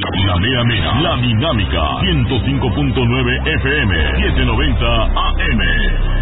La Mera Mera, La Dinámica, 105.9 FM, 790 AM.